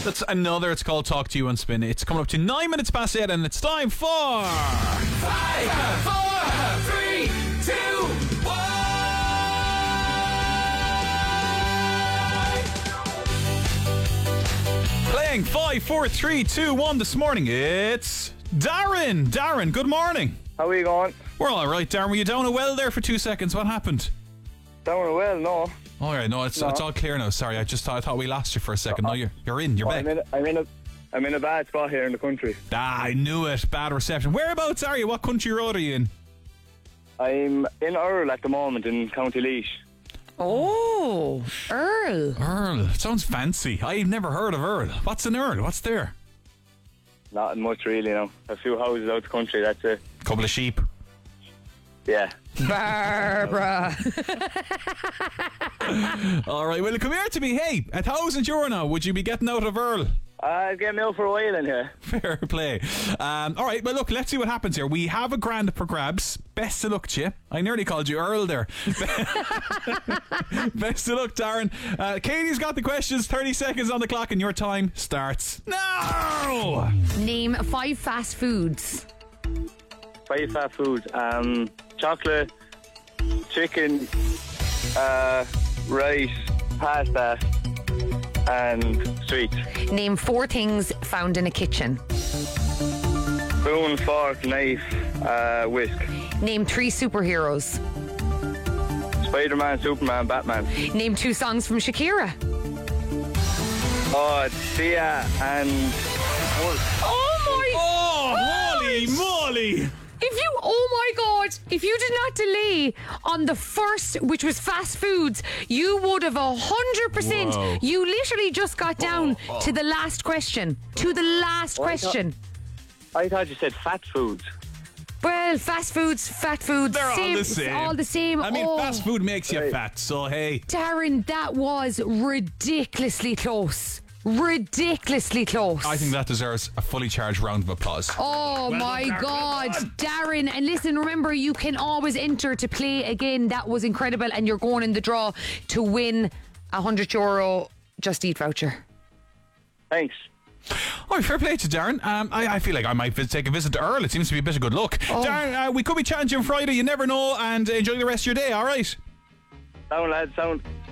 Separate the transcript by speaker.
Speaker 1: That's another. It's called Talk to You on Spin. It's coming up to 9 minutes past 8, and it's time for 5, 4, 3, 2, 1. Playing 5, 4, 3, 2, 1 this morning. It's Darren. Darren, good morning.
Speaker 2: How are you going?
Speaker 1: We're all right, Darren. Were you down a well there for 2 seconds? What happened?
Speaker 2: Down a well, no.
Speaker 1: All right, no, it's all clear now. Sorry, I thought we lost you for a second. No, you're in. You're back.
Speaker 2: I'm in a bad spot here in the country.
Speaker 1: I knew it. Bad reception. Whereabouts are you? What country road are you in?
Speaker 2: I'm in Earl at the moment in County Laois.
Speaker 3: Oh, Earl.
Speaker 1: Earl. Sounds fancy. I've never heard of Earl. What's in Earl? What's there?
Speaker 2: Not much really, no. A few houses out the country, that's it.
Speaker 1: Couple of sheep.
Speaker 2: Yeah.
Speaker 3: Barbara.
Speaker 1: All right, well, come here to me. Hey, €1,000 now. Would you be getting out of Earl?
Speaker 2: I'll get me out for a while in here.
Speaker 1: Fair play. All right, well, look, let's see what happens here. We have a grand for grabs. Best of luck to you. I nearly called you Earl there. Best of luck, Darren. Katie's got the questions. 30 seconds on the clock, and your time starts now.
Speaker 3: Name 5 fast foods.
Speaker 2: 5 fast foods. Chocolate, chicken, rice, pasta, and sweets.
Speaker 3: Name 4 things found in a kitchen.
Speaker 2: Spoon, fork, knife, whisk.
Speaker 3: Name 3 superheroes.
Speaker 2: Spider-Man, Superman, Batman.
Speaker 3: Name 2 songs from Shakira.
Speaker 2: Oh, Sia and...
Speaker 1: Holy moly!
Speaker 3: If you did not delay on the first, which was fast foods, you would have 100%.
Speaker 1: Whoa.
Speaker 3: You literally just got down to the last question.
Speaker 2: I thought you said fat foods.
Speaker 3: Well, fast foods, fat foods,
Speaker 1: They're all the same.
Speaker 3: All the same.
Speaker 1: I mean, fast food makes you fat, so hey.
Speaker 3: Darren, that was ridiculously close. Ridiculously close.
Speaker 1: I think that deserves a fully charged round of applause.
Speaker 3: Oh my God, Darren. And listen, remember, you can always enter to play again. That was incredible. And you're going in the draw to win €100 Just Eat voucher.
Speaker 2: Thanks.
Speaker 1: Oh, fair play to Darren. I feel like I might take a visit to Earl. It seems to be a bit of good luck. Darren, we could be chatting to you on Friday. You never know. And enjoy the rest of your day, all right?
Speaker 2: Sound, lads, sound.